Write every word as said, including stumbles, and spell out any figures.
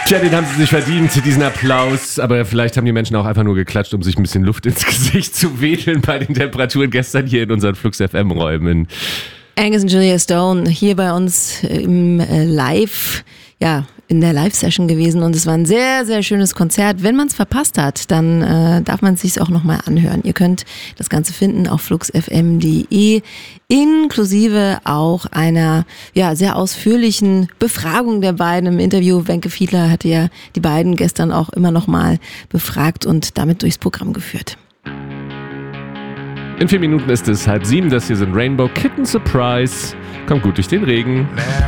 Tja, den haben sie sich verdient, diesen Applaus. Aber vielleicht haben die Menschen auch einfach nur geklatscht, um sich ein bisschen Luft ins Gesicht zu wedeln bei den Temperaturen gestern hier in unseren Flux F M-Räumen. Angus und Julia Stone hier bei uns im äh, Live, ja, in der Live-Session gewesen und es war ein sehr, sehr schönes Konzert. Wenn man es verpasst hat, dann äh, darf man es sich auch nochmal anhören. Ihr könnt das Ganze finden auf flux f m punkt d e, inklusive auch einer ja sehr ausführlichen Befragung der beiden im Interview. Wenke Fiedler hatte ja die beiden gestern auch immer nochmal befragt und damit durchs Programm geführt. In vier Minuten ist es halb sieben, das hier sind Rainbow Kitten Surprise. Kommt gut durch den Regen.